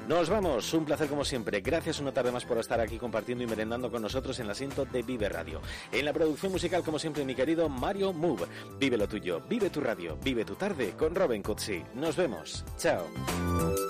Nos vamos, un placer como siempre. Gracias una tarde más por estar aquí compartiendo y merendando con nosotros en el asiento de Vive Radio. En la producción musical, como siempre, mi querido Mario Move. Vive lo tuyo, vive tu radio, vive tu tarde con Robin Cutsi. Nos vemos. Chao.